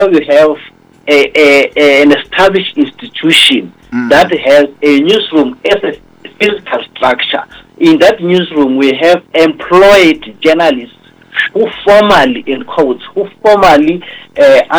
you have an established institution that has a newsroom as a physical structure. In that newsroom, we have employed journalists who formally, in quotes, who formally